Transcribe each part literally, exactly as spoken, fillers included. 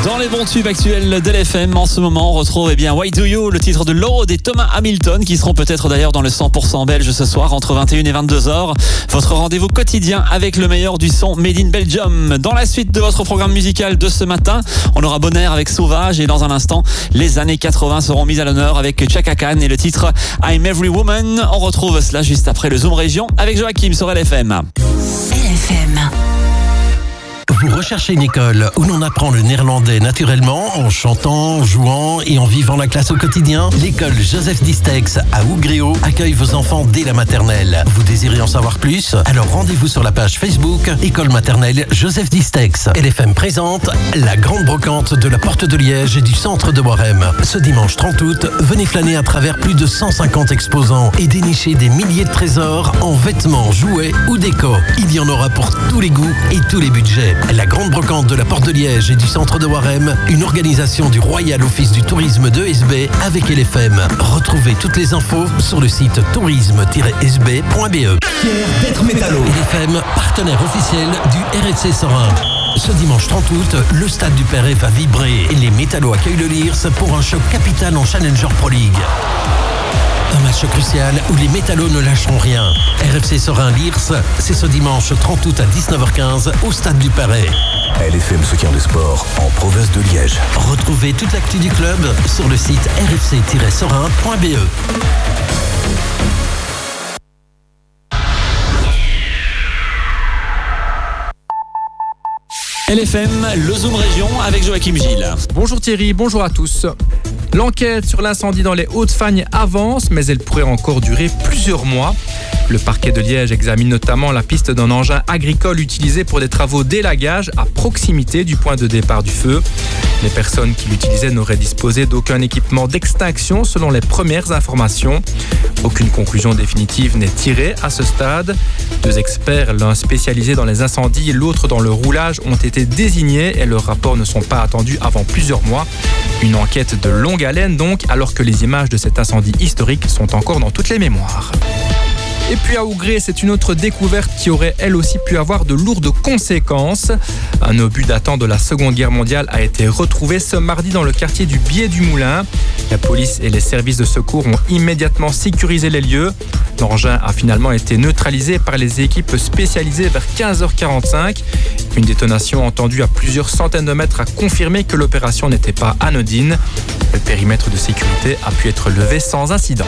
Dans les bons tubes actuels de l'F M, en ce moment, on retrouve eh bien Why Do You, le titre de Lorde et Thomas Hamilton, qui seront peut-être d'ailleurs dans le cent pour cent belge ce soir entre vingt et une et vingt-deux heures. Votre rendez-vous quotidien avec le meilleur du son Made in Belgium. Dans la suite de votre programme musical de ce matin, on aura Bonner avec Sauvage et dans un instant, les années quatre-vingts seront mises à l'honneur avec Chaka Khan et le titre I'm Every Woman. On retrouve cela juste après le Zoom Région avec Joachim sur L F M. L F M. Vous recherchez une école où l'on apprend le néerlandais naturellement, en chantant, en jouant et en vivant la classe au quotidien? L'école Joseph Distex à Ougréo accueille vos enfants dès la maternelle. Vous désirez en savoir plus? Alors rendez-vous sur la page Facebook École maternelle Joseph Distex. L F M présente la grande brocante de la Porte de Liège et du centre de Warem. Ce dimanche trente août, venez flâner à travers plus de cent cinquante exposants et dénicher des milliers de trésors en vêtements, jouets ou déco. Il y en aura pour tous les goûts et tous les budgets. La grande brocante de la Porte de Liège et du centre de Warem, une organisation du Royal Office du Tourisme de S B avec L F M. Retrouvez toutes les infos sur le site tourisme tiret s b point b e. Fier d'être métallo. L F M, partenaire officiel du R F C Sorin. Ce dimanche trente août, le stade du P R F va vibrer et les métallos accueillent le Lirs pour un choc capital en Challenger Pro League. Un match crucial où les métallos ne lâcheront rien. R F C Sorin-Lirs, c'est ce dimanche trente août à dix-neuf heures quinze au stade du Paris. L F M soutient le sport en province de Liège. Retrouvez toute l'actu du club sur le site r f c tiret sorin point b e. L F M, le Zoom Région avec Joachim Gilles. Bonjour Thierry, bonjour à tous. L'enquête sur l'incendie dans les Hauts-de-Fagne avance, mais elle pourrait encore durer plusieurs mois. Le parquet de Liège examine notamment la piste d'un engin agricole utilisé pour des travaux d'élagage à proximité du point de départ du feu. Les personnes qui l'utilisaient n'auraient disposé d'aucun équipement d'extinction selon les premières informations. Aucune conclusion définitive n'est tirée à ce stade. Deux experts, l'un spécialisé dans les incendies et l'autre dans le roulage, ont été désignés et leurs rapports ne sont pas attendus avant plusieurs mois. Une enquête de longue haleine donc, alors que les images de cet incendie historique sont encore dans toutes les mémoires. Et puis à Ougré, c'est une autre découverte qui aurait elle aussi pu avoir de lourdes conséquences. Un obus datant de la Seconde Guerre mondiale a été retrouvé ce mardi dans le quartier du Biais du Moulin. La police et les services de secours ont immédiatement sécurisé les lieux. L'engin a finalement été neutralisé par les équipes spécialisées vers quinze heures quarante-cinq. Une détonation entendue à plusieurs centaines de mètres a confirmé que l'opération n'était pas anodine. Le périmètre de sécurité a pu être levé sans incident.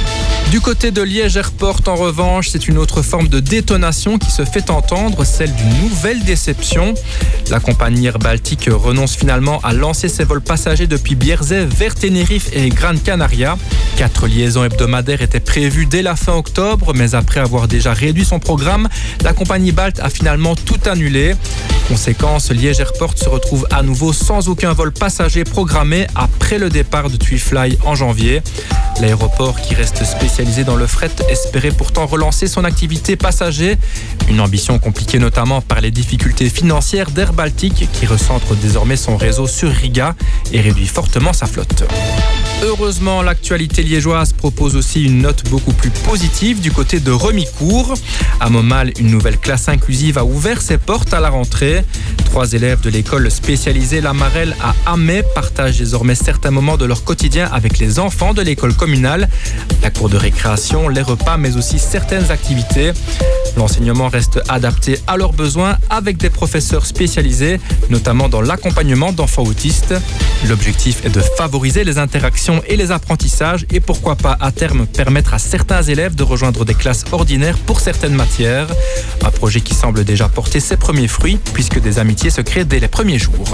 Du côté de Liège Airport, en revanche, c'est une autre forme de détonation qui se fait entendre, celle d'une nouvelle déception. La compagnie Air Baltic renonce finalement à lancer ses vols passagers depuis Bierzet vers Tenerife et Gran Canaria. Quatre liaisons hebdomadaires étaient prévues dès la fin octobre, mais après avoir déjà réduit son programme, la compagnie Balt a finalement tout annulé. Conséquence, Liège Airport se retrouve à nouveau sans aucun vol passager programmé après le départ de TuiFly en janvier. L'aéroport, qui reste spécialisé dans le fret, espérait pourtant relancer son activité passager. Une ambition compliquée notamment par les difficultés financières d'Air Baltic, qui recentre désormais son réseau sur Riga et réduit fortement sa flotte. Heureusement, l'actualité liégeoise propose aussi une note beaucoup plus positive du côté de Remicourt. À Montmal, une nouvelle classe inclusive a ouvert ses portes à la rentrée. Trois élèves de l'école spécialisée La Marelle à Amay partagent désormais certains moments de leur quotidien avec les enfants de l'école communale. La cour de récréation, les repas, mais aussi certaines activités. L'enseignement reste adapté à leurs besoins avec des professeurs spécialisés, notamment dans l'accompagnement d'enfants autistes. L'objectif est de favoriser les interactions et les apprentissages et pourquoi pas à terme permettre à certains élèves de rejoindre des classes ordinaires pour certaines matières. Un projet qui semble déjà porter ses premiers fruits puisque des amitiés se créent dès les premiers jours.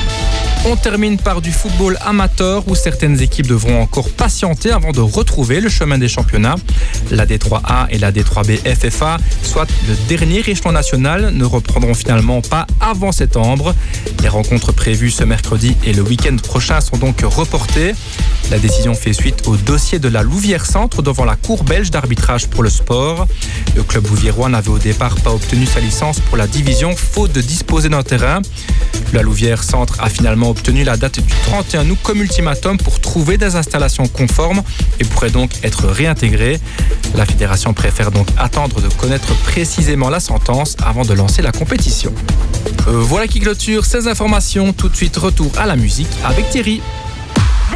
On termine par du football amateur où certaines équipes devront encore patienter avant de retrouver le chemin des championnats. La D trois A et la D trois B F F A, soit le dernier échelon national, ne reprendront finalement pas avant septembre. Les rencontres prévues ce mercredi et le week-end prochain sont donc reportées. La décision fait suite au dossier de la Louvière Centre devant la Cour belge d'arbitrage pour le sport. Le club louviérois n'avait au départ pas obtenu sa licence pour la division faute de disposer d'un terrain. La Louvière Centre a finalement obtenu la date du trente et un août comme ultimatum pour trouver des installations conformes et pourrait donc être réintégrée. La fédération préfère donc attendre de connaître précisément la sentence avant de lancer la compétition. Euh, voilà qui clôture ces informations. Tout de suite, retour à la musique avec Thierry.